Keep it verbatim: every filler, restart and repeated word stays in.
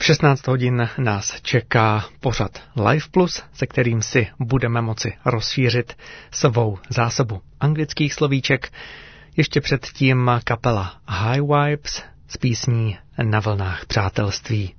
šestnáct hodin nás čeká pořad Live Plus, se kterým si budeme moci rozšířit svou zásobu anglických slovíček. Ještě předtím kapela High Vibes s písní Na vlnách přátelství.